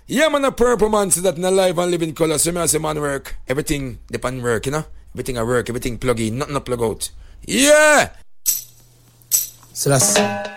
Yeah, man, a purple man says that in a live and living color. So I say, man, work. Everything depend work, you know? Everything I work, everything plug in, nothing I plug out. Yeah! So that's